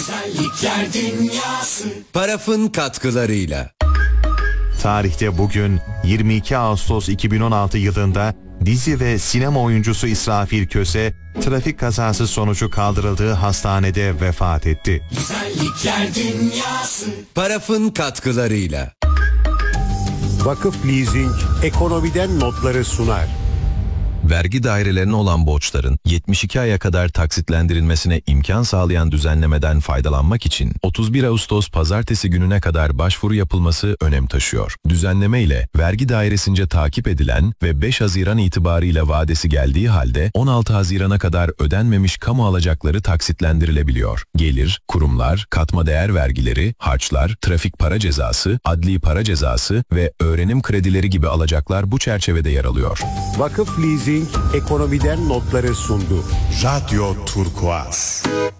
Güzellikler dünyası. Paraf'ın katkılarıyla. Tarihte bugün 22 Ağustos 2016 yılında dizi ve sinema oyuncusu İsrafil Köse trafik kazası sonucu kaldırıldığı hastanede vefat etti. Güzellikler dünyası. Paraf'ın katkılarıyla. Vakıf Leasing ekonomiden notları sunar. Vergi dairelerine olan borçların 72 aya kadar taksitlendirilmesine imkan sağlayan düzenlemeden faydalanmak için 31 Ağustos pazartesi gününe kadar başvuru yapılması önem taşıyor. Düzenleme ile vergi dairesince takip edilen ve 5 Haziran itibarıyla vadesi geldiği halde 16 Haziran'a kadar ödenmemiş kamu alacakları taksitlendirilebiliyor. Gelir, kurumlar, katma değer vergileri, harçlar, trafik para cezası, adli para cezası ve öğrenim kredileri gibi alacaklar bu çerçevede yer alıyor. Vakıf Leasing ekonomiden notları sundu. Radyo Turkuaz.